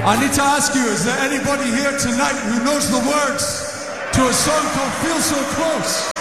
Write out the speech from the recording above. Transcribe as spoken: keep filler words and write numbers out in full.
I need to ask you, is there anybody here tonight who knows the words to a song called Feel So Close?